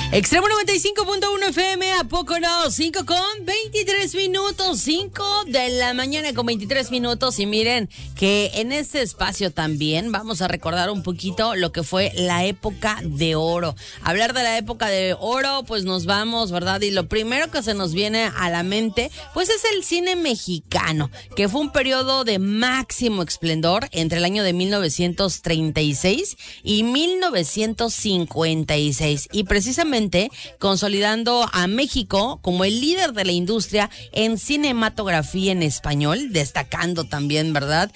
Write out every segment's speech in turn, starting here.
Extremo 95.1 FM, ¿a poco no? 5 con 23 minutos, 5 de la mañana con 23 minutos. Y miren que en este espacio también vamos a recordar un poquito lo que fue la época de oro. Hablar de la época de oro, pues nos vamos, ¿verdad? Y lo primero que se nos viene a la mente, pues es el cine mexicano, que fue un periodo de máximo esplendor entre el año de 1936 y 1956. Y precisamente consolidando a México como el líder de la industria en cinematografía en español, destacando también, ¿verdad?,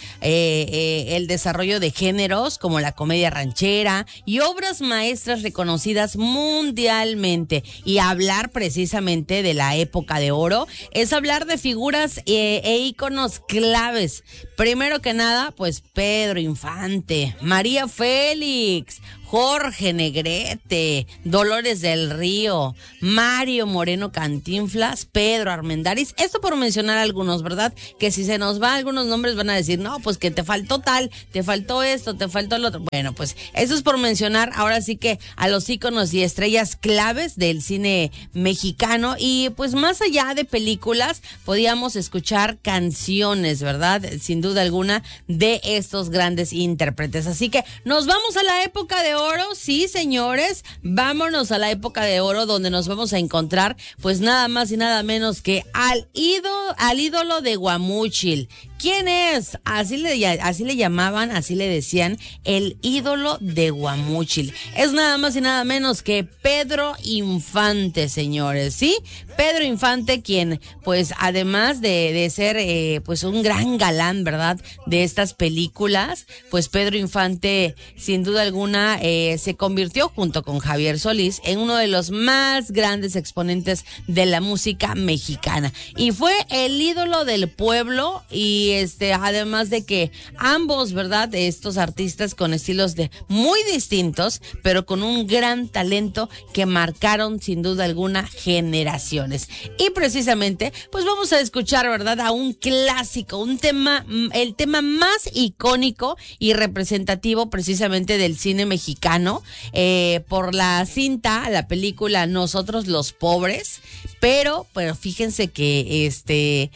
el desarrollo de géneros como la comedia ranchera y obras maestras reconocidas mundialmente. Y hablar precisamente de la época de oro es hablar de figuras e íconos claves. Primero que nada, pues Pedro Infante, María Félix, Jorge Negrete, Dolores del Río, Mario Moreno Cantinflas, Pedro Armendáriz. Esto por mencionar algunos, ¿verdad? Que si se nos van algunos nombres van a decir, no, pues que te faltó tal, te faltó esto, te faltó el otro. Bueno, pues eso es por mencionar ahora sí que a los íconos y estrellas claves del cine mexicano. Y pues más allá de películas, podíamos escuchar canciones, ¿verdad? Sin duda alguna, de estos grandes intérpretes. Así que nos vamos a la época de oro, sí, señores, vámonos a la época de oro, donde nos vamos a encontrar pues nada más y nada menos que al ídolo de Guamúchil. ¿Quién es? Así le llamaban, así le decían, el ídolo de Guamúchil. Es nada más y nada menos que Pedro Infante, señores, ¿sí? Pedro Infante, quien, pues, además de ser, pues, un gran galán, ¿verdad?, de estas películas, pues Pedro Infante, sin duda alguna, se convirtió, junto con Javier Solís, en uno de los más grandes exponentes de la música mexicana. Y fue el ídolo del pueblo. Y además de que ambos, ¿verdad?, estos artistas con estilos muy distintos, pero con un gran talento que marcaron sin duda alguna generaciones. Y precisamente, pues vamos a escuchar, ¿verdad?, a un clásico, el tema más icónico y representativo precisamente del cine mexicano, por la cinta, la película Nosotros los Pobres. Pero fíjense que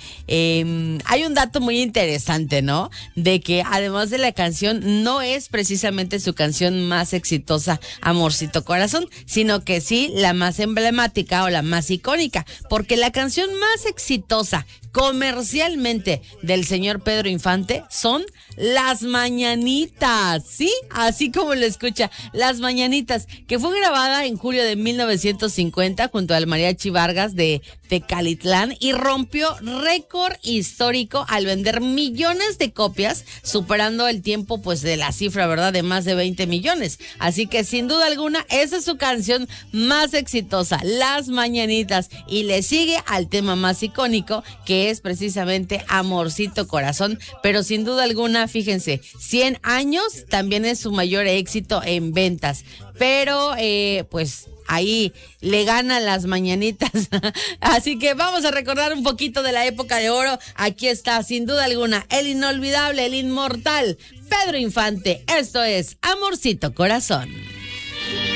hay un dato muy interesante, ¿no? De que además de la canción, no es precisamente su canción más exitosa, Amorcito Corazón, sino que sí la más emblemática o la más icónica, porque la canción más exitosa comercialmente del señor Pedro Infante son Las Mañanitas, ¿sí? Así como lo escucha, Las Mañanitas, que fue grabada en julio de 1950 junto al Mariachi Vargas de Tecalitlán y rompió récord histórico al vender millones de copias, superando el tiempo pues de la cifra, ¿verdad?, de más de 20 millones. Así que sin duda alguna, esa es su canción más exitosa, Las Mañanitas, y le sigue al tema más icónico, que es precisamente Amorcito Corazón. Pero sin duda alguna, fíjense, 100 años también es su mayor éxito en ventas, pero pues ahí le ganan Las Mañanitas. Así que vamos a recordar un poquito de la época de oro. Aquí está, sin duda alguna, el inolvidable, el inmortal Pedro Infante. Esto es Amorcito Corazón.